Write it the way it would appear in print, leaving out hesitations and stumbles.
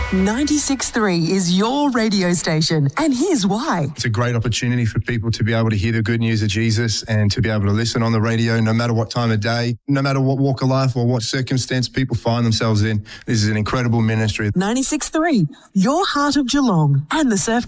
96.3 is your radio station, and here's why. It's a great opportunity for people to be able to hear the good news of Jesus and to be able to listen on the radio no matter what time of day, no matter what walk of life or what circumstance people find themselves in. This is an incredible ministry. 96.3, your heart of Geelong and the Surf